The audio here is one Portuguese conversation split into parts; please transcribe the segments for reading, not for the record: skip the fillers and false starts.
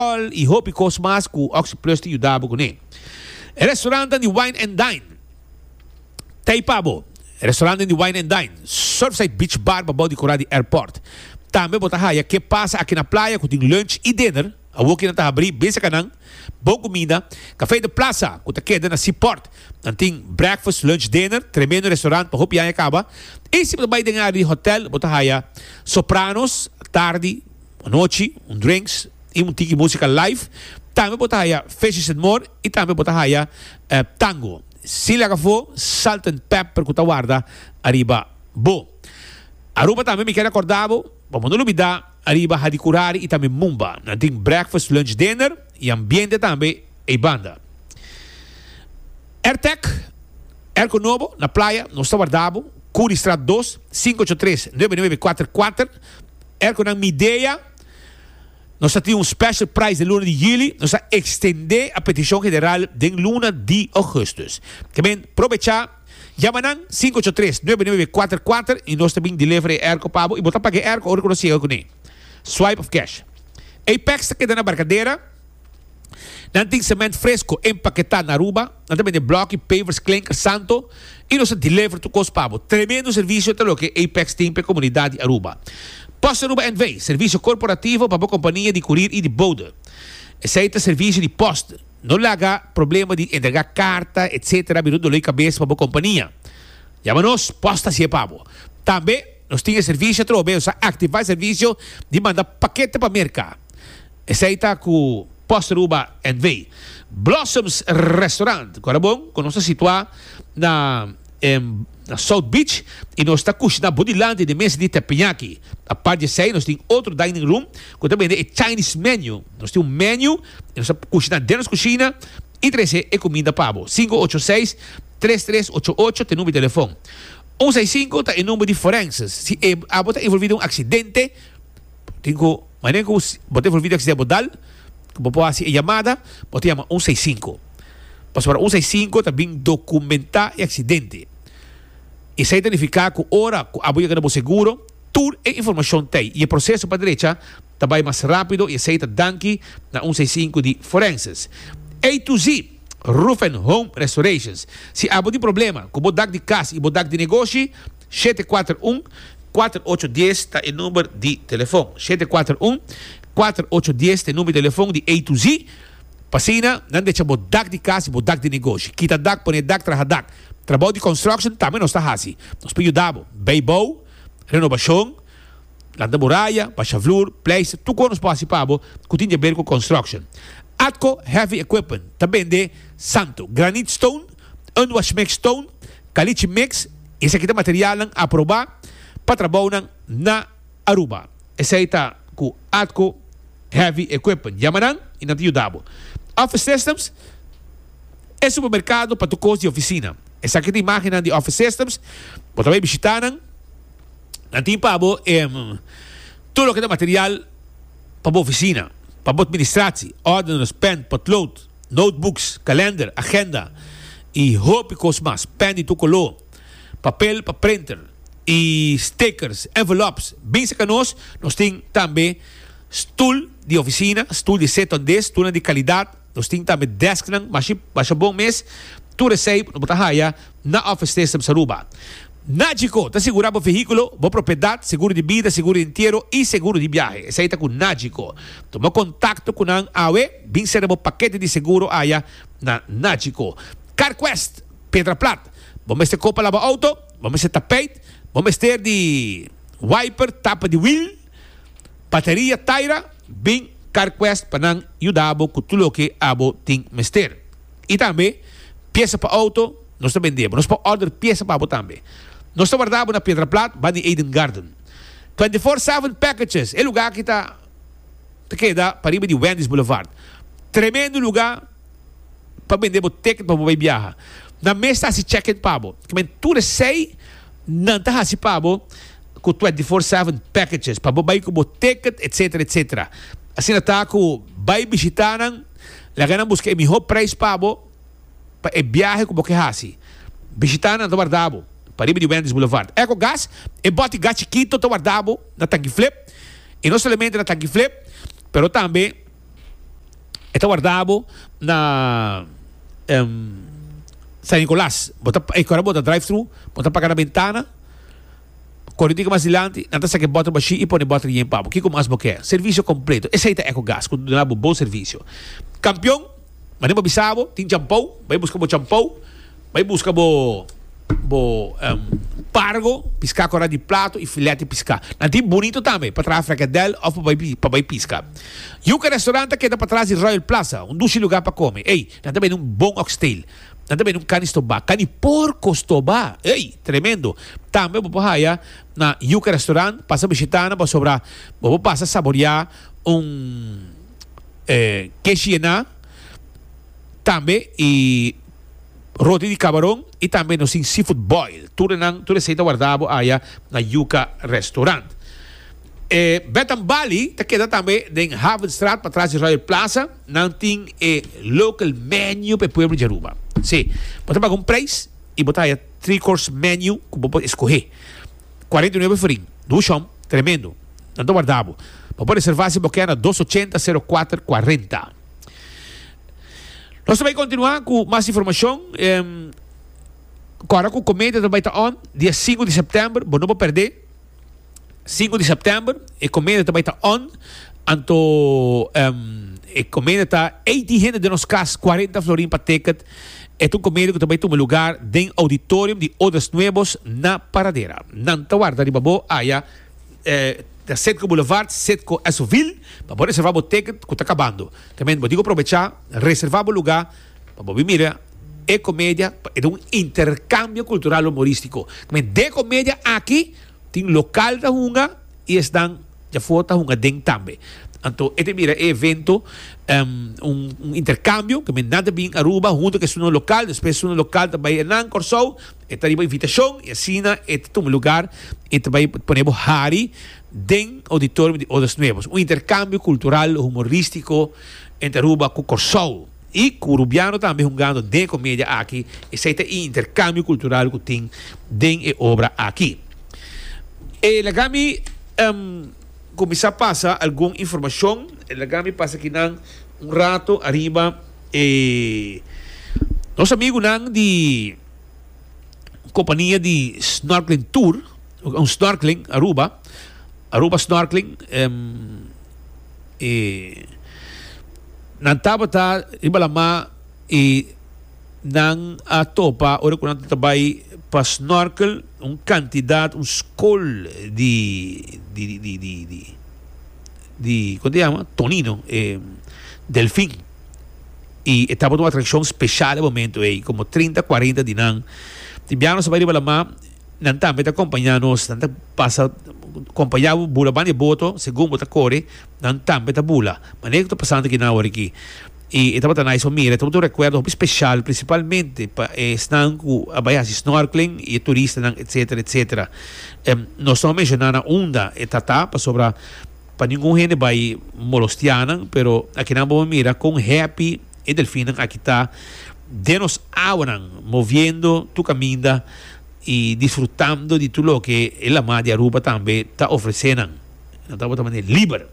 e hopi cosmas ku oxy plus ti yudabo kuni. Restaurante di Wine and Dine. Taipabo. Restaurante di Wine and Dine. Surfside Beach Bar babaw di Coradi Airport. Também botahaya que passa aqui na praia com lunch e dinner. A woki na tahabri, bisa ka ng boa comida. Café de Plaza, kung takeda na Seaport. Nanting breakfast, lunch, dinner. Tremendo restaurant, pahupiyan kaba. Isip na bay din nga di hotel, botahaya. Sopranos, tarde, noche, drinks, tiki música live. Também botahaya fishes and more. E também botahaya tango. Sila ka fo, salt and pepper kutawarda, arriba bo. Aruba também me quer acordavo, vamos no lubida, arriba Hadikurari e também Mumba. Nanting breakfast, lunch, dinner e ambiente também e banda. Airtech, Airco Novo, na praia, no está guardado, Curi Strat 2, 583-9944. Airco na Mideia, nós temos special price de luna de julho, nós vamos estender a petição geral de luna de augustus. Também, aproveitar. Yamanang 583-9944 e nós também delivery Airco Pabo e botar para que Airco ou reconhecer com ele. Swipe of cash. Apex que dá na barcadeira. Não tem cimento fresco empaquetado na Aruba. Não também tem bloco, pavers, clinker, santo. E nós delivery to cost Pabo. Tremendo serviço até o que Apex tem para a comunidade Aruba. Post Aruba NV, serviço corporativo para a companhia de courier e de bode. Esse é o serviço de post. Não laga problema de entregar carta, etc. Vindo de cabeça para a companhia. Chama-nos Posta Ciepabo. Também nós temos serviço, nós ativar serviço de mandar paquete para mercar. Esse aí está com Posta Aruba NV. Blossoms Restaurant. Agora bom, que nós estamos situados na South Beach e nós estamos cozinhando Bodilante de mesa de Tepenyaki. A parte de sair, nós temos outro dining room que também é Chinese menu. Nós temos menu, nós estamos cozinhando dentro da cozinha e 13 é comida pavo. 586-3388 tem número de telefone. 165 está em número de forenses. Se está envolvido em um acidente, tenho maneira que você envolvido em acidente modal, que você pode fazer chamada, você chama 165. Para 165 também documentar o acidente. E se identificar com hora, com a boia que não seguro, tudo é informação tem. E o processo para a direita também mais rápido e aceita danke na 165 de forenses. A to Z, Roof and Home Restorations. Se há algum problema com o bodak de casa e bodak de negócio, 741-4810 está o número de telefone. 741-4810 é o número de telefone de A to Z. Passina, não deixa bodak de casa e bodak de negócio. Kita dak, põe dak, traha dak. Trabalho de construction também não está assim. Nós pedimos Beibo, renovação, landa muralha, baixa flor, place, tudo nós participamos que tem a ver com construction. Atco Heavy Equipment, também de Santo, Granite Stone, Unwash Mix Stone, Caliche Mix, esse aqui é material a aprovar para trabalhar na Aruba. Esse aí está com Atco Heavy Equipment. Yamanang e não te ajudamos. Office Systems é supermercado para tu custo de oficina. Essa aqui é a imagem de Office Systems. Você vai visitar. Não tem para tudo o que é material para a oficina, para a administração, ordens, pen, potlood, notebooks, calendar, agenda e hópicos mais, pen e tu color, papel para printer e stickers, envelopes. Bem se que nós temos também stool de oficina, stool de 7 on 10, stool de qualidade. Nós temos também desk, mas bom mês. Tu recebe na Office Systems Aruba. Nagico, te aseguramos o veículo, boa propriedade, seguro de vida, seguro inteiro e seguro de viagem. Esse aí está com Nagico. Toma contato com a AUE, bem será o paquete de seguro aí na Nagico. CarQuest, Pedra Plata. Vamos ter copa lava auto, vamos ter tapete, vamos ter de wiper, tapa de wheel, bateria, taira, bem CarQuest para não ajudar com tudo o que abo tem mester. E também peça para auto, nós também vendemos. Nós podemos order peça para auto também. Nós guardamos na Pedra Plata, vai de Eden Garden. 24/7 packages. É lugar que está queda para ir de Wendy's Boulevard. Tremendo lugar para vender o ticket para você viajar. Na mesa se check-in para você. Que tudo sei, não está assim para você com 24/7 packages. Para você com o ticket, etc, etc. Assim está com vai visitar, lá ganham buscar o melhor preço para você. Para o viagem como que é assim. Visitar não guardamos. Para ir de Wendy's Boulevard. Eco Gas, e bote gás chiquito, guardamos na tanque flip. E não somente na tanque flip, mas também Ito guardavo na San Nicolas. Agora bota drive-thru, bota para na ventana, corrente mais adiante, nada sa que bota baixi e põe bota em papo. Que como mais boquer? Serviço completo. Esse aí tá EcoGás, quando dá bom serviço. Campeão, mas nem bisabo, tem champão, vai buscar o champão, vai buscar o pargo, piscar com de prato e filete piscar. Nanti bonito também, para trás fracadel ou para vai piscar. E o restaurante que dá para trás de Royal Plaza, duche lugar para comer. Ei, nós também um bom oxtail. Nós também cani estobá, cani porco estobá. Ei, tremendo. Também vou para na Yuca Restaurant, passa visitando, para sobrar, vou passar a saborear queixiana também e roti de camarão e também no seafood boil. Tudo receita guardado aí na Yuca Restaurant. Betan Bali, te queda também em Havenstraat, para trás de Royal Plaza, não tem local menu para o povo de Aruba. Sim, você paga preço e botar aí 3-course menu que você pode escolher. 49 farinha, do chão, tremendo. Não estou guardado. Você pode reservar se você na 280-0440. Nós vamos continuar com mais informação. Agora com comédia vai estar on, dia 5 de setembro, não vou perder. 5 de setembro, a comédia vai estar on. Então, a comédia está 80 de nos casos, 40 florim para ticket. É um comédia que também tem um lugar dentro do auditório de Odres Nuevos na Paradera. Não está guardado de babo, da Setco Boulevard, Setco Esoville, para poder reservar o ticket que está acabando. Também vou aproveitar, reservar o lugar, para poder mira, é comédia, é um intercâmbio cultural humorístico. Também de comédia aqui, tem local da Hunga e estão já fora Hunga dentro também. Então, este mira é evento, intercâmbio, que me nada bem Aruba, junto que é no local, depois no local também é na Corsou, e está uma invitação, e assim, este é um lugar, e também ponemos Hari, dentro do auditório de Odres Nuevos. Um intercâmbio cultural, humorístico, entre Aruba com Corsou. E com o Urubiano também jogando de comédia aqui, esse é o intercâmbio cultural que tem dentro da obra aqui. E lá kami começar a passar alguma informação, lá kami passa aqui rato arriba nosso amigo de companhia de snorkeling tour, snorkeling Aruba snorkeling nantaba ta ibalama nang atopa ora ko nang tabay para snorkel quantidade school de como se chama? Tonino, delfim. E estava numa atração especial no momento, como 30, 40 de nan. Tibiano sabay ba lama, nantam beta acompanhar-nos, nantam passa acompanhar o bula bani boto, segundo bota core, nantam beta bula. Mas nem que estou passando aqui na hora aqui. E estava tão nice, mira, estava um recuerdo especial, principalmente para estão com a snorkeling e turista, etc. Nós estamos mencionando a onda e tata para sobrar para nenhum gente vai molostiana, pero aqui não vamos mirar com happy e delfim aqui está de nos auran, moviendo tu caminho e disfrutando de tudo o que a mar de Aruba também está oferecendo. Não está também livre.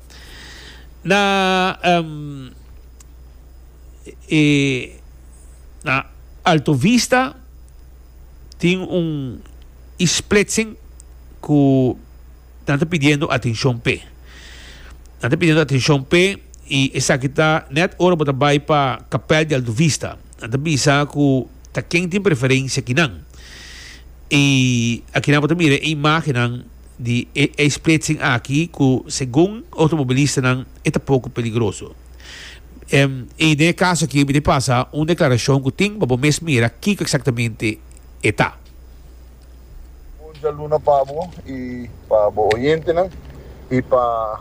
Na Alto Vista tem splitsing que está pedindo atenção P. Está pedindo atenção P e essa aqui está net hora para vai para Capel de Alto Vista. Está bisa que está quem tem preferência aqui não. E aqui não mira a imagem de splitsing aqui que segundo automobilista não é pouco perigoso. E nesse caso aqui, me passa uma declaração que tem para mesmo mira aqui exatamente está. Bom dia, Luna Pablo, e para o oyente, e para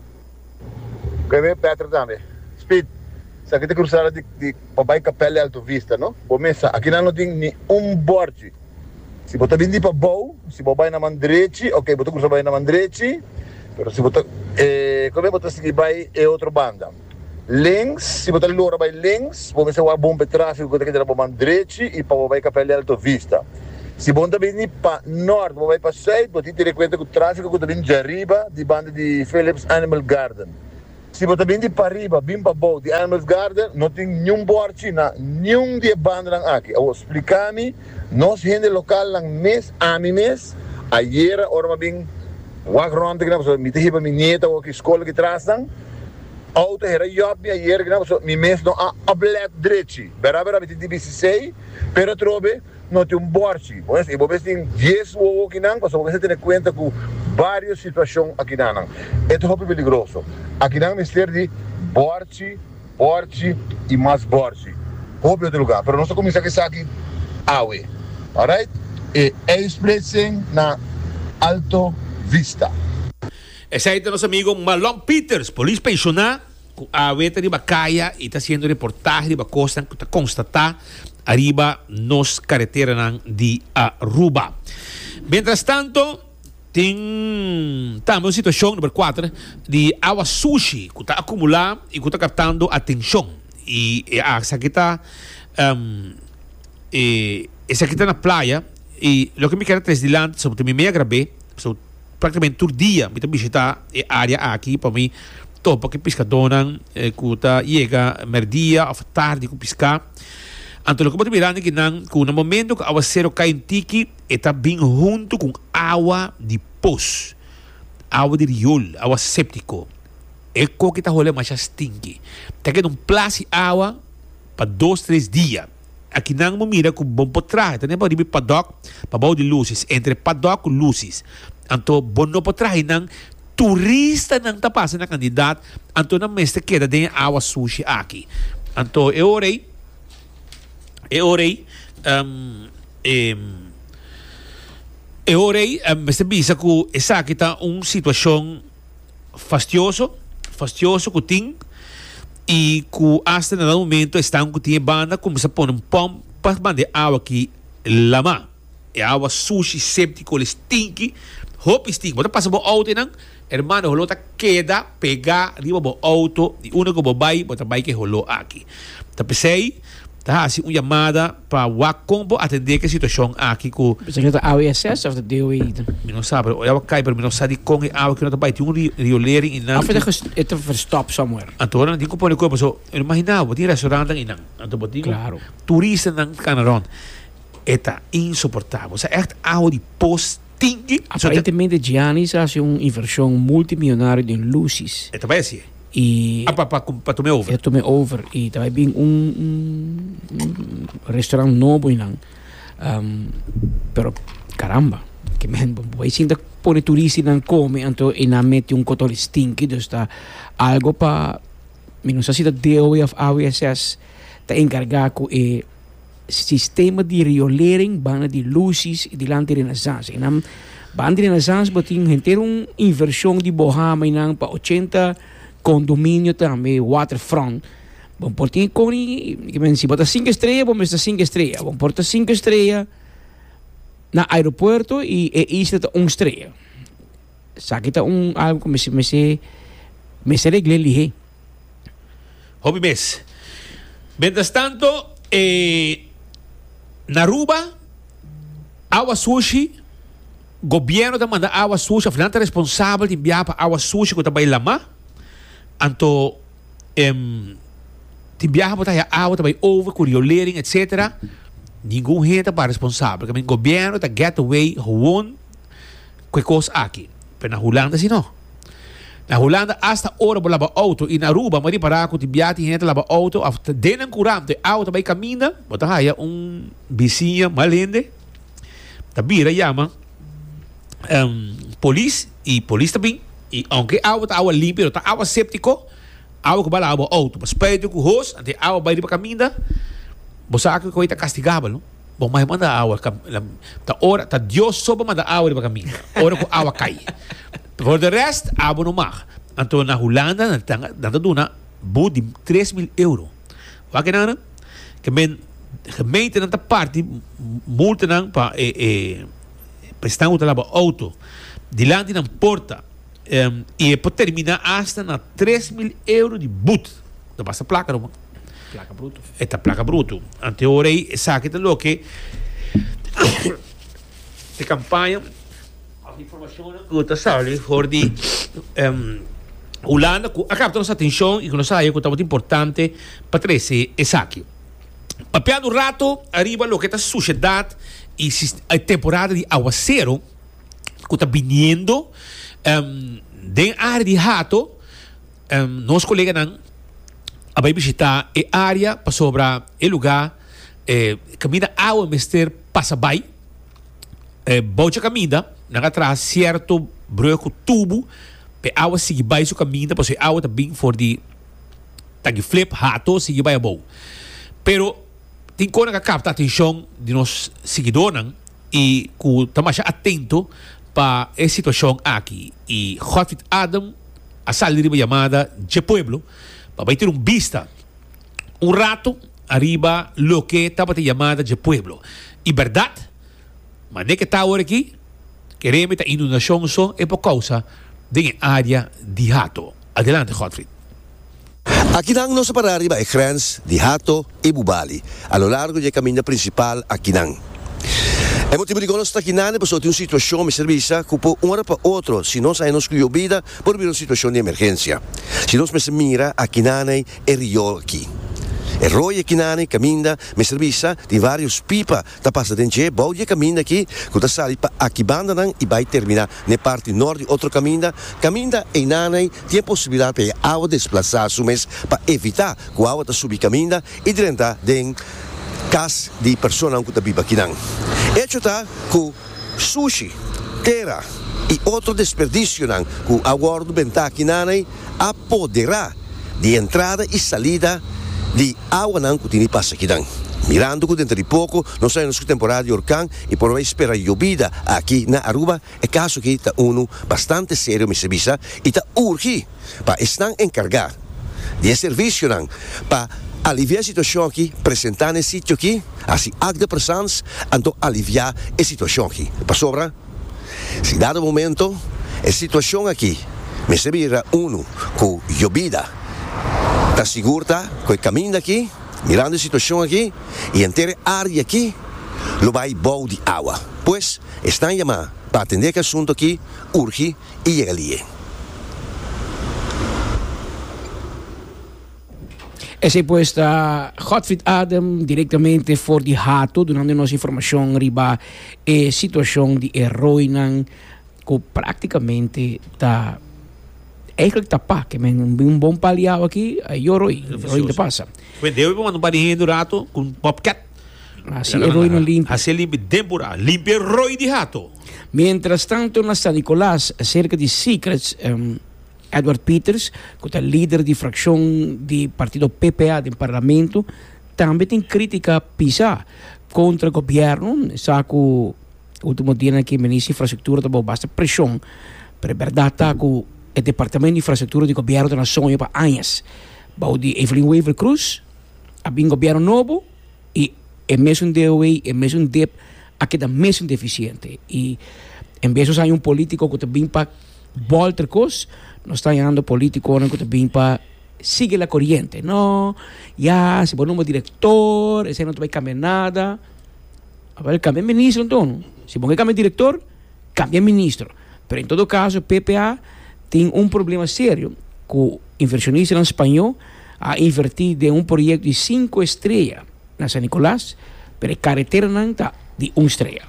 o Petra também. Speed, se aqui tem cruzada de Papai Capela Alto Vista, não? Bom, aqui não tem nem board. Se você vem para Bow, se você vai na Mandrete, ok, você cruza vai na Mandrete, mas se você, como você seguir vai é outra banda. Links, se você lora vai links, vamos ver o bom tráfego que tem para Mandrete e para vai Capela Alto Vista. Se você vem para norte, você vai para sul, você tem conta com o tráfego que vem de arriba, de banda de Phillips Animal Garden. se você vem de para arriba, bem para baixo, de Animals Garden, não tem nenhum borte, nenhum de banda aqui. Eu vou explicar-me, nós gente local lang mês, mês, ayer, ora bem, wak rond, me te hiba minha neta, wak escola que traz, auto era job, ayer, me mês não ablet direito, berabera, me te DBC, pero trobe, não tem borte. E você tem 10 ou aqui não, você tem conta com várias situações aqui não. É muito perigoso. Aqui não mistério de borte e mais borte. Houve outro lugar, mas nós começamos aqui awe. Alright? E é expressão na Alto Vista. Esse aí é nosso amigo Malon Peters, polícia pensionado, a veta de Bacaia e está fazendo reportagem de Bacosta, que está constatar arriba nos carretera de Aruba. Mientras tanto, tem também uma situação número 4 de água sushi que está acumulando e que está captando atenção. E essa aqui está na praia e o que me quero trazer dilante sobre mim meia grave, praticamente todo dia me visitar a área aqui para mim topa que pescadora que está chega merdia ou tarde com pescar. Então, o que eu estou mirando aqui, no momento que a água zero cai em tiki, está bem junto com água de poço, água de riol, água séptico. É o que está rolando mais stinky. Está aqui um place água para 2-3 dias. Aqui não me mira com bom por trás. Está nem para ir para paddock, para baú de luzes, entre paddock e luzes. Então, bom não por trás, não. Turista não está passando na candidato. Então, não me está queda de água sushi aqui. Então, eu orei, mas sabia que essa aqui está uma situação fastidiosa que tem e que hasta no momento estão que tem banda começa a pôr pão para mandar água aqui lama é água sushi séptico stinky hope stinky bota passa por auto não hermano rolou tá queda pegar riba por auto e único por bota vai que rolou aqui tá pensei tá assim uma chamada para o combo atender que situação aqui com você quer a AWSS ou a DOE não sabe eu cai para não sabe com a água que não vai ter um riolering e não é verstop somewhere então não digo por enquanto so imaginava tem restaurante e não então botinho claro turista não canaron está insuportável é echt água de postingue aparentemente Giannis hace uma inversão multimilionária em luzes é também assim e para tomar over. Tomar over e também bem restaurante novo não, pero caramba, que men vai sim da pone turista não come, então e não mete cotol stinky, então está algo para, não sei se da DOE of AWSS está encarregado com o sistema de riolering, banda de luzes e de land de renaissance. E não banda de renaissance botin gente uma inversão de Bohama e não para 80 condomínio também, waterfront. Bom, portanto, se botar 5 estrelas, vamos estar 5 estrelas. Bom, porta 5 estrelas no aeroporto e isso está 1 estrela. Sabe que está algo como se regle ali. Hobby mes. Mientras tanto, na Aruba, água sushi, governo está mandando água sushi, a finalmente responsável de enviar para água sushi que está para Lama. Então, te viaja para a água, também over, com riolering, etc. Ninguém gente para responsável. Porque o governo está getaway, gewoon, que coisa aqui. Mas na Holanda, assim, não. Na Holanda, hasta hora para lavar auto. E na Aruba, mas para que te viaja, gente lavar auto. Dentro do curante, a auto vai caminhando. Bota aí vizinho, malende. Tá vira, chama. Polícia, e polícia também. E aunque a água está água limpa, está água séptico, água que vai lá, água auto, mas pede com o rosto, até a água vai para caminhar, você acha que vai estar castigado, não? Bom, mas manda água, tá hora, tá Deus só para mandar água para caminhar, hora que a água cai. Por de resto, a água não marca. Então, na Holanda, na duna, de 3.000 euros. Vai que não, que gemeente na parte, multa não, para prestar outra auto, dilante na porta, e pode terminar hasta na 3.000 euros de boot. Não passa placa, não? Placa bruto. Esta placa bruto. Ante ora aí, sabe que lo que de campanha, as informações que você sabe, for de Holanda, acaba nossa atenção e que nós aí que está muito importante para trazer esse aqui. Papiando um rato, arriba lo que está sociedade e a temporada de aguacero que está vindo de área de rato, nós colegas não vai visitar a área para sobrar o lugar, caminha água mister passa by, boa caminha, na atrás certo broco tubo, a água sigue by seu caminho, para a água também for de tag flip rato sigue by a boa. Pero tem coisa que capta a atenção de nós seguidores e que estamos atento para a situação aqui. E Godfried Adam, a saída de uma chamada de Pueblo, para ter vista rato arriba lo que estava a chamada de Pueblo. E verdade, mas nem que está agora aqui, queremos a inundação só é por causa da área de rato. Adelante, Godfried. Aqui nang nos para arriba é grens de Hato e Bubali, a lo largo da caminho principal aqui nang. É motivo de que nós aqui nang passou uma situação me serviço que por uma hora para outra, se nós saímos com vida, por vir uma situação de emergência. Se nós me mira aqui nang é rio aqui. É roia aqui nang caminha me serviço de vários pipa, tá passa dentro bom dia caminha aqui, que tá sali para aqui banda nang e vai terminar na parte norte outro caminha e nang tem possibilidade para a água desplaçar-se, mas para evitar que a água tá subir caminha e dentro de casa de pessoas que tá viva aqui nang. Hecho tá com sushi, terra e outro desperdício nang, que agora do bentar aqui nang apoderar de entrada e saída de água não que passa aqui não. Mirando que dentro de pouco, nós saímos com temporada de orcão e por aí espera llovida aqui na Aruba, é caso que está bastante sério, me serviço, e está urgente para estar encargar de serviço não, para aliviar a situação aqui, apresentar esse sítio aqui, assim, acta de presença, então aliviar a situação aqui. Para sobra, se dado momento, a situação aqui, me servirá com llovida, está segura, com o caminho aqui, mirando a situação aqui, e inteira área aqui, lo vai bom de água. Pois, estão chamando para atender que assunto aqui, urge e chega ali. Esse pues está Godfried Adam diretamente for de Hato, donando nossa informação riba a situação de heroína que praticamente está eigenlijk tapa, que um bom paliado aqui, aí heroína passa. Vendeu para um barrinho do rato com popcat. Assim heroína limpa. Assim limpa tempura, limpa roi de rato. Mientras tanto, na San Nicolás, cerca de Secrets, Edward Peters, que é líder de fração do partido PPA do parlamento, também tem crítica pisa contra o governo. Saco, último dia que o ministro de infraestrutura também basta pressão, para a verdade que o departamento de infraestrutura do governo da nação para anos, de Evelyn Weaver Cruz, há um governo novo e é mesmo DOE, é mesmo DEP, aqui é mesmo deficiente. E em vez de um político que também para voltar coisas, nós estamos andando político que também para seguir a corrente. Não, já, se for um diretor, esse não vai cambiar nada. Agora, cambia ministro, então. Se você cambia diretor, cambia ministro. Mas, em todo caso, PPA tem um problema sério, que o inversionista em espanhol a invertir de um projeto de 5 estrelas na San Nicolás, para a carretera não está de 1 estrela.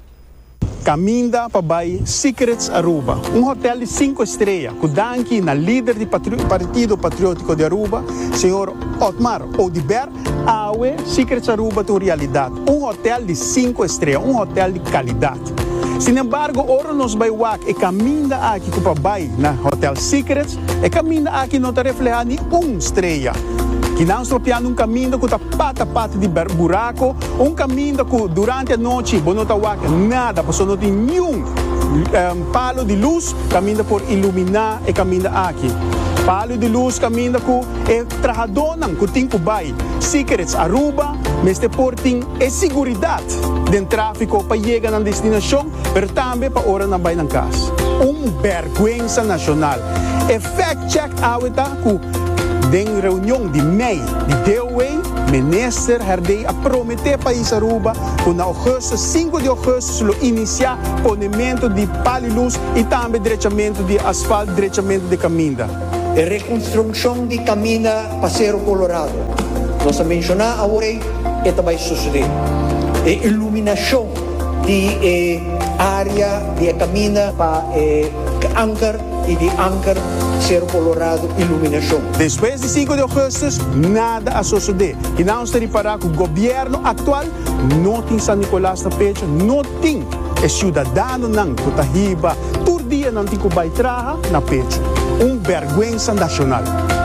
Caminda para Secrets Aruba, hotel de 5 estrelas, que dá aqui na líder do Partido Patriótico de Aruba, senhor Otmar Odiber, awe Secrets Aruba tem realidade. Hotel de 5 estrelas, hotel de qualidade. Sin embargo, ora nos vai e caminda aqui que para na Hotel Secrets, e caminda aqui não está reflejando nem 1 estrela. Que não estou piando caminho que está pata de buraco, caminho que durante a noite não está nada, porque não tem nenhum palo de luz, caminho por iluminar e caminho aqui. Palo de luz, caminho que é trabalhador que tem que vai. Secrets Aruba, mas por tem é segurança do tráfico para chegar na destinação, mas também para hora na vai na casa. Vergonha nacional. E fact check aweta que em reunião de MEI, de DOE, o ministro herdei a prometer para país Aruba que na agosto, 5 de agosto, se iniciar o ponemento de paliluz e também diretamente de asfalto, diretamente de caminho. e reconstrução de Camina Paseo Colorado. Nós mencionamos agora e também suceder. E iluminação de área de Camina para Ancar e de Ancar Cerro Colorado iluminação. Depois de 5 de agosto, nada a suceder. E não está reparar que o governo atual não tem San Nicolás na pecha, não tem o cidadão não que está riba, por dia não tem que vai trabalhar na pecha. Vergonha nacional.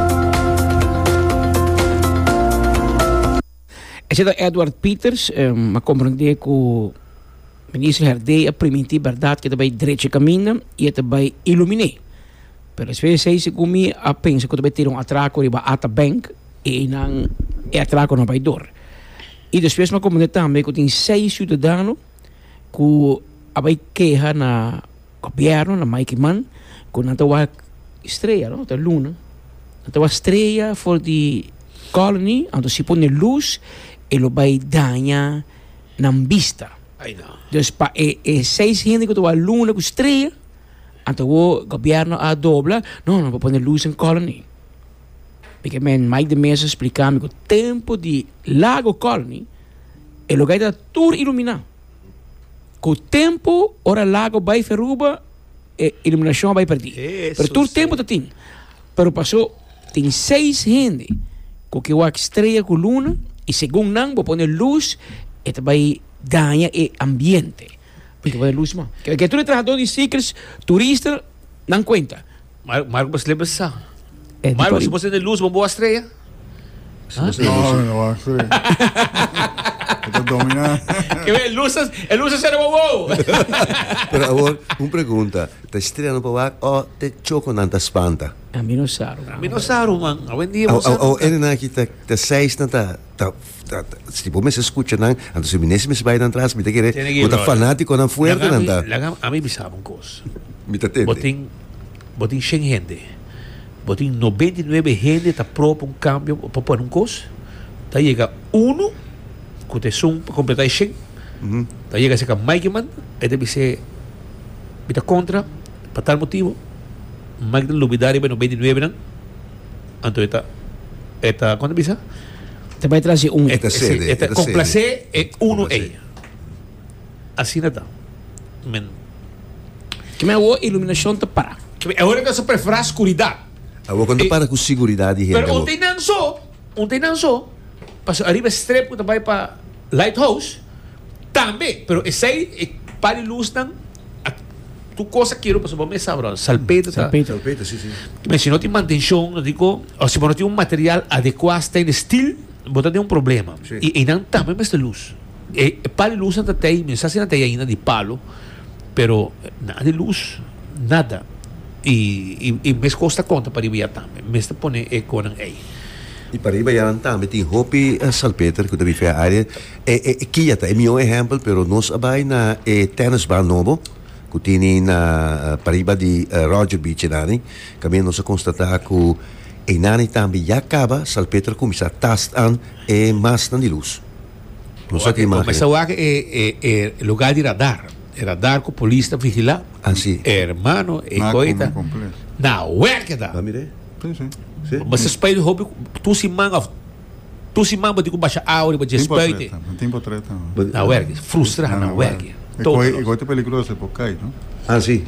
Esse é Edward Peters, a compreender que o ministro Herdei a permitir verdade que também direito caminha e também iluminar. Pero às vezes se comi a pensa que também ter atraco riba ata bank e não é atraco não vai dor. E depois uma compreender também que tem 6 cidadãos que vai quejar na governo, na Mike Man, que não tem estrela, não tem luna, não tem estrela for the colony, então se põe luz ele vai danhar na vista. Dus para 6 gente que tem a luna com estrela, então o governo a dobla, não vai pôr luz em colony. Porque mais de mês explicar-me que o tempo de lago colony é lugar de tudo iluminar. Com o tempo, ora lago vai ferruba, a iluminação vai perder. Pero todo o tempo tem. Pero passou, tem 6 gente que o estrela com luna, e segundo não, vou pôr luz, e vai danhar o ambiente. Porque vai luz, mano. Que tu é trabalhador de ciclos, turista, não conta. Marco, você lembra disso? Marco, se você tem luz, uma boa estrela? No, no, sí. Está dominando. Que luzes era bobo. Pero agora, uma pergunta. Te estrela no pawak o te choco nanta espanta? A mim não sabe. Man. Hoje em dia, O ene na que te seis nanta se você me escuta não, então se me vai dar atrás, me te querer, o fanático não fuerte nanta. A mim me sabe uma coisa. Me te tende. Botin 100 gente. Botin 99 gente está próprio um cambio para pôr um coisa. Tá chega que te sum para completar 100. Tá chega se que Mike Man, deve ser me contra por tal motivo. Mike de lubidari para 99 não. Então eta quando bisa? Te vai trazer complacer é aí. Assim não tá. Men. Que me a iluminação te para. Agora que você prefere a escuridão. Agora quando para com segurança de gente. Pero ontem não só. Passou arriba strep que vai para Lighthouse. Também, pero esse aí para luz não. Tu coisa que eu passo para me saber, salpeta, sim. Mas se não tem manutenção, não digo, ou se não tem material adequado, stainless steel, botar tem problema. E não também mas luz. E para luz não tem, mensagem não tem ainda de palo, pero nada de luz, nada. E mes costa conta para ir também, mes te pone com aí. E para ir bem também tem hopi salpeter que deve fazer área. Aqui é meu exemplo, pero nós abai na tennis bar novo. Que tem na Pariba de Roger Beach nani, kami nós constatar que e nani também já acaba salpeter começar tastan e mais de luz. Não sei que imagem. Mas o é lugar de radar com a polícia vigilar. Assim. Hermano, e coita. Na werke da. Mire. Sim. Mas espelho hobby tu se manga de com baixa aura para despeite. Tempo treta. Na werke, frustrar na werke. Igual te peligroso por cair, ¿no? Ah, sí.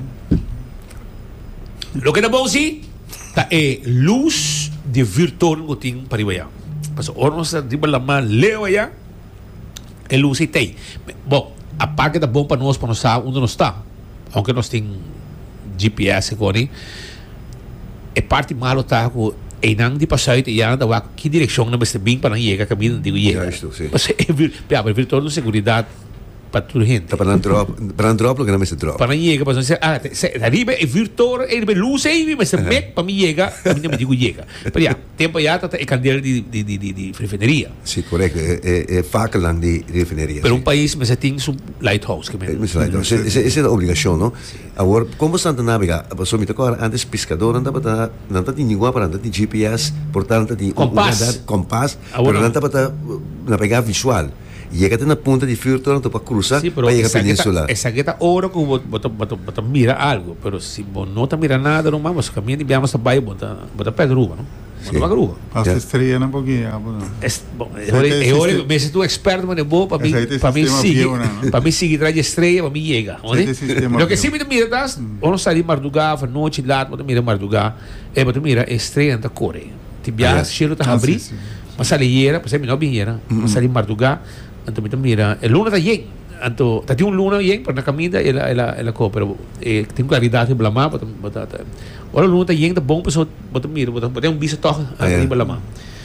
Lo que é bom sim, tá luz de virtual que tem para ir Mas ora nós diba lá mal leo aí, é luz e tem. Bom, a parte da bom para nós saber onde nós está. Aunque nós tem GPS agora, é parte malo tá com e não de passar e anda lá que direção não vai ser bem para não chegar caminho digo chega. Mas é virtual de segurança para toda gente. Para não drop, lo que não me se drop. Para não chegar, para não dizer, arriba é virtual, é luz aí, mas é mec para mim chega, a mim não me digo chega. Mas já, tempo já tá é candeeiro de refinaria. Sim, correto, é faca lá de refinaria. Pero um país, mas tem um lighthouse que mesmo. Essa é a obrigação, não? Agora, como você anda navegar, você me toca antes pescador, não tá de nenhuma para de GPS, portanto de compass, pero não tá para navegar visual. llega na punta de filtro para cruzar Sí, pero para llegar a esa península. gueta oro que bota mira algo, pero si vos no te mira nada, no vamos, caminhando e viamos a bairro, bota pé gruba, não? Sí. Bota gruba. Passa estrela na pouquinho. Eu me sinto experto, mas é bom para mim seguir, para mim seguir atrás de estreia, para mim chega, o que sim me mira das, ou não sair Mardugá, fa noite lá, bota mira Mardugá, bota mira estreia da Coreia. Te viaja, cheiro tá abrir, mas salieira, para ser melhor binheira, mas sair Mardugá, então mira, é luna da yen. Então, tá luna yen para na caminha ela coopera, tem claridade blamar, bota ora luna da yen da bom pessoa, bota mira, bota bicho toca ali blamar.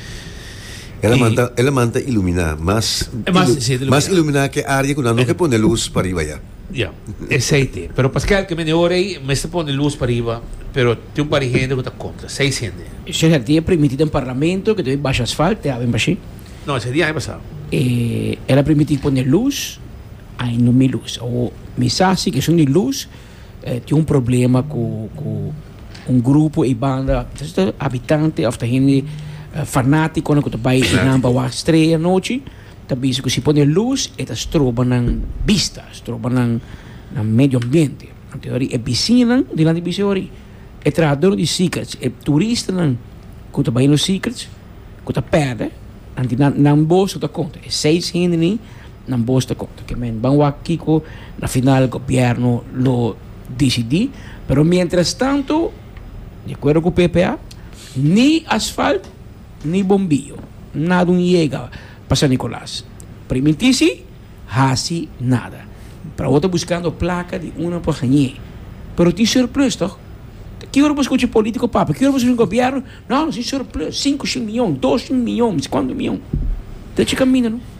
Ela manda iluminar, mas iluminar que área que não que põe luz para arriba já. Yeah, aceite. Pero Pascal, que me ore, me está pone luz para arriba, pero tem um par de gente que está contra, 6 gente. Isso já tinha permitido em parlamento que teve baixo asfalto, tem baixo. Não, esse dia é passado. Ela permitiu pôr luz, aí não me luz. Ou mensagem que são de luz, tinha um problema com um grupo e banda, habitante, ou gente fanático, que vai na bawa estreia à noite. Também se se põe luz, ela estroba na vista, estroba na meio ambiente. Na teoria, é piscina, diante de piscina, é trabalhador de secrets, é turista que vai nos secrets, que perde, na bolsa da conta. É 6 gente na bolsa da conta. Que vão aqui na final o governo lo decidir, pero mientras tanto, de acordo com o PPA, nem asfalto, nem bombillo, nada chega para San Nicolás. Permitisse, hasi nada. Para outra buscando placa de uma por ganhar. Pero tem surplus, toch? Que hora você escuta político, papa? Que hora você no governo? Não, tem surplus. 5 milhões, 2 milhões, quantos milhões? Deixa caminhar, não?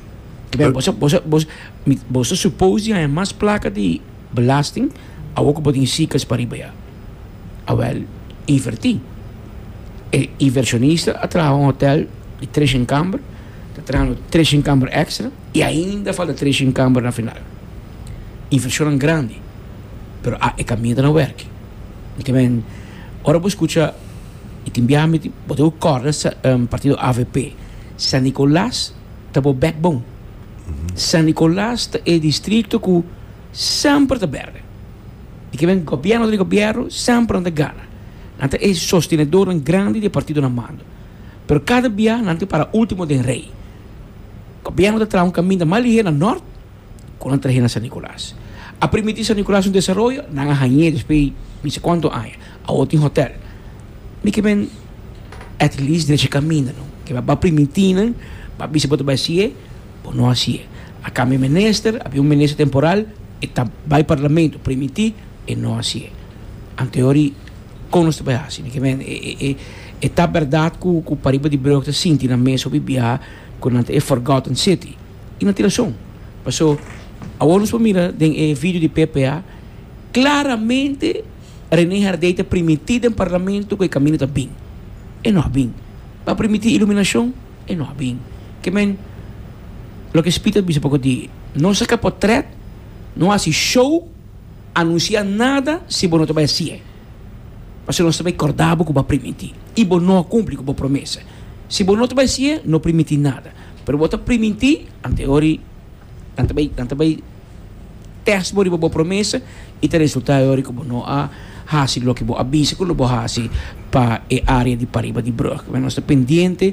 Você supõe que mais placa de belasting, a outra pode em sicas para ir well, invertir. Inversionista, atrás um hotel de 3 em câmara, trazendo 3 em câmara extra e ainda falta 3 em câmara na final. Inversão grande, mas é caminho não work. Então, ora você escuta e te enviamos, você corre partido AVP. San Nicolás está o backbone. San Nicolás é distrito que sempre está verde. E que vem governo do governo sempre anda gana. Então, é sostenedor grande do partido na mão. Pero cada dia, nanti para último de rei. O governo está trazendo um caminho mais ligeiro no norte, com a trajena San Nicolás. A permitir San Nicolás um desenvolvimento, não há rainha, depois, não sei quanto há, a outro hotel. Mas que vem, at least, desse caminho, não? Que vai permitir, vai vir se botar bacia, ou não assim. A câmara minister, havia ministro temporal, e vai parlamento, permitir, e não assim. Em teoria, como nós trabalhamos assim, que vem, é verdade que o Pariba de Brugge sinti na mesa bibia quando é Forgotten City e na tiração passou a olhos para mira em vídeo de PPA claramente René Hardeita permitido em parlamento que o caminho está bem e não é bem para permitir iluminação e não é bem que men o que espírito bisa pouco de não saca portrait não há show anunciar nada se você não vai assim mas nós também acordamos com o permitir e você não cumpre com a promessa se você não vai ser não permitir nada mas você permitir em teoria também teste por a promessa e ter resultado teórico que não há hasil o que você avisa que você hasil para a área de Pariba de Brugge mas nós estamos pendentes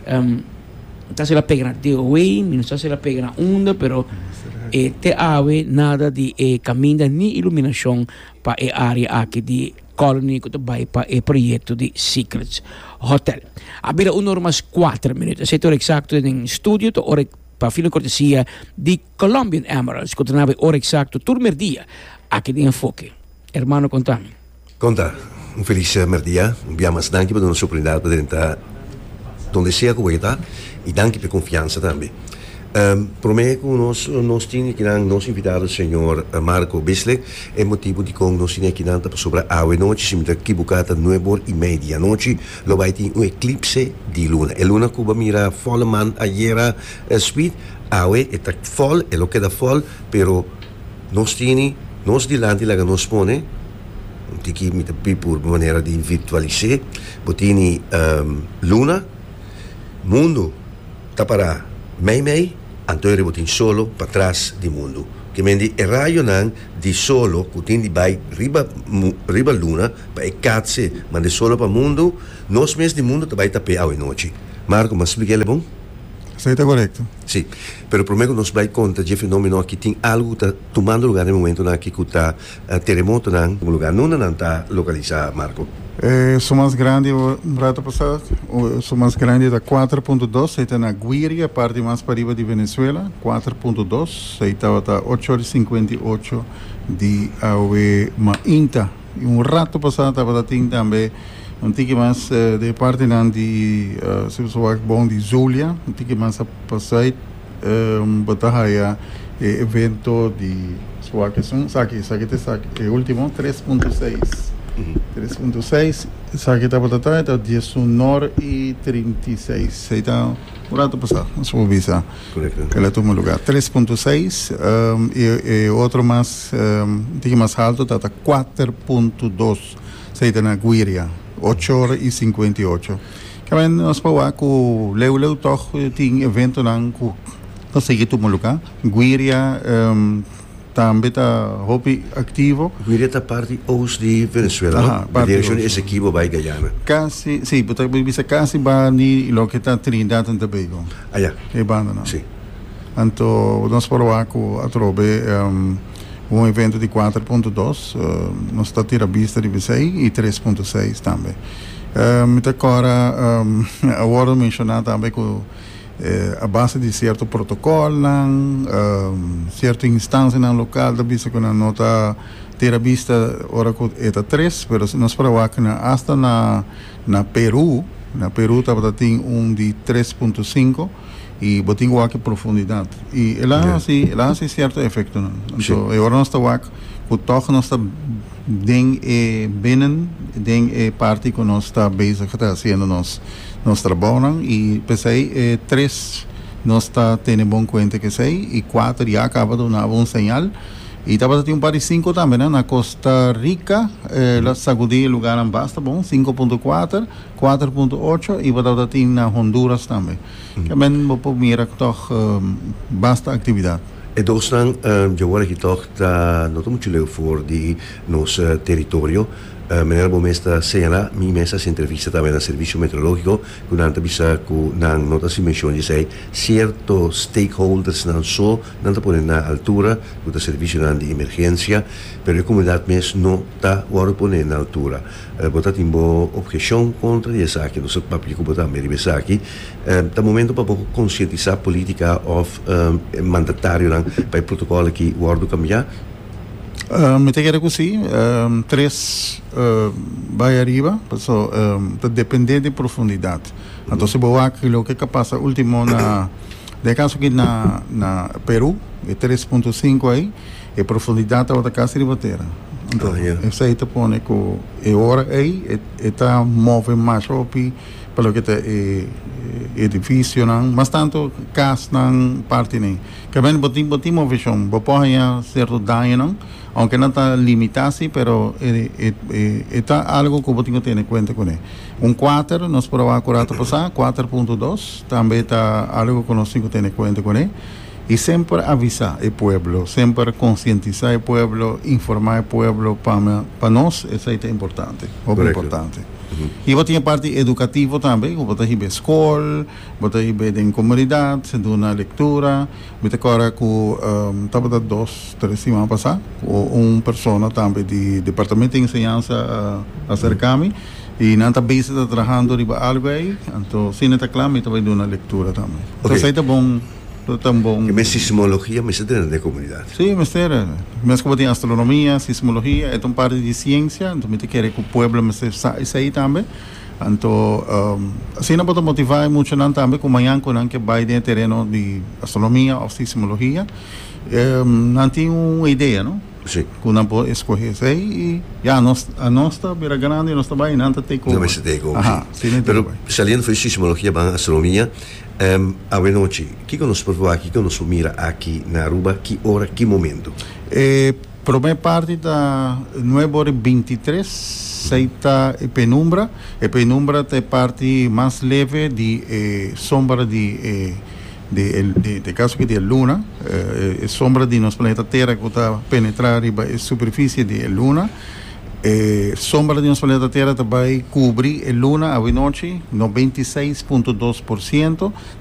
não se la pega na DOE não se la pega na onda pero te ave nada de caminho nem iluminação para a área aqui de Colony que vai para o projeto de Secrets Hotel. Abira umas 4 minutos. Setor exacto em estúdio, para fila cortesia de Colombian Emeralds, que tem hora exacto, turmerdia, aqui de enfoque. Hermano, contame. Conta, feliz merdia. Enviamos danke para nossa oportunidade para entrar onde seja que vai estar e danke per confiança também. Prometo nós temos que nos invitar o senhor Marco Bisley é motivo de que nós temos que dar sobre a noite se me equivocada 9:30 noite lo vai ter eclipse de luna a luna cuba mira full man ayer speed awe está full e lo queda full pero nós dilante la nos pone tiki mit por maneira de virtualizar botini luna mundo tá para mei Antonio rebotin solo para trás di mundo. Que mendi e raio nan di solo, cutin di bai riba luna, bai cazze, ma di solo para mundo, nos mes di mundo te bai tape au noche. Marco, mas explique bom? Isso aí está correto. Sim, pero prometo nos vai conta de fenômeno que tem algo tá tomando lugar no momento na que está terremoto na um lugar não está localizado, Marco. Sou mais grande, o rato passado, sou mais grande da 4.2, está na Guiria, parte mais para riba de Venezuela, 4.2, aí estava 8h58 de Aue Mainta. E rato passado estava também um tique mais de parte de se você bom de Zulia, um tique mais a passar batalha evento de sua que são saque último 3.6 3.6 saque tá batata tá 19h36 então o rato passado sua visa que ela toma lugar 3.6 e outro mais tique mais alto tá 4.2 sei tá na Guiria 8h58. Kami nós pawa ko leu toch ting evento nang ko sige tu muluka. Guiria também tá hobby ativo. Guiria tá parte oeste de Venezuela. A direção é Essequibo vai Guyana. Quase, sim, porque bisa quase ba ni lo que tá Trinidad and Tobago. Ah, ja. E banda não. Sim. Anto nós pawa ko atrobe um evento de 4.2, nós está tira vista de V6 e 3.6 também. Agora mencionar também que a base de certo protocolo, certa instância no local, da vista que não está tira vista ora que é 3, mas nós para que hasta na Peru estava tem de 3.5 e botinho aqui profundidade e ela assim certo efeito não então agora nós estamos o toque nós está binnen parte que nós está bezig está fazendo nós trabalham e pensei 3 nós está tendo bom conta que sei e 4 já acaba de dar um sinal e estava tendo par de 5 também na Costa Rica ela sacudiu lugar em basta bom 5.4 4.8 e estava tendo na Honduras também também vou mirar que toch basta atividade. E Duitsland, eu hoor que toch está não muito leuk voor die nos território. Meneer Bomesta señala, mi mesa se entrevista también al servicio meteorológico, con una entrevista con una nota si mencionó, dice, ciertos stakeholders no so, no te ponen a altura, con el servicio de emergencia, pero la comunidad mes no está ahora ponen a altura. Bota timbo objeción contra esa que no se papi como también ribesa aquí. Da momento para poco concientizar política of mandatario para el protocolo que guardo cambiar. Me te quero così, 3 vai arriba, so, depende de profundidade. Então, se boa aquilo que passa último de caso que na Peru, é 3.5 aí, e profundidade da casa de bateria. Então, isso aí te põe com é hora aí, e tá move mais rápido para o que é edifício não, mas tanto casa não parte nem. Que bem botim movição, bopoia certo dano não, aunque não está limitado, pero está algo que botim tem em conta com ele. 4 nós provar correto passar, 4.2 também está algo que nós tem em conta com ele. E sempre avisar o povo, sempre conscientizar o povo, informar o povo para nós, isso é importante, muito importante. E você tem a parte educativa também, você tem a escola, você tem a comunidade, você tem uma leitura, você agora com estava 2-3 semanas passadas, uma pessoa também do departamento de ensinança acerca-me, e não está bem trabalhando em algo aí, então se não está claro, também dou uma leitura também. Então isso é bom. Que me sismologia me se dentro da comunidade. Sim, mas como tem astronomia, sismologia, é uma parte de ciência, então me quer que o povo me se aí também. Então, assim não pode motivar muito não também com manhã com que vai de terreno de astronomia ou sismologia, não tem uma ideia, não? Sim. Que não pode escolher isso aí e a nossa vira grande, nós também não tem como. Não se tem como. Sim. Pero saliendo de sismologia para astronomia, a noite, que nos provou, que nos mira aqui na Aruba, que hora, que momento? Primeira parte da 9h23, seita penumbra. A penumbra é parte mais leve de sombra de de caso que de Luna, sombra de nosso planeta Terra que está penetrar a superfície de Luna. Sombra de nosso planeta Terra também cobre a Luna a noite 96,2%,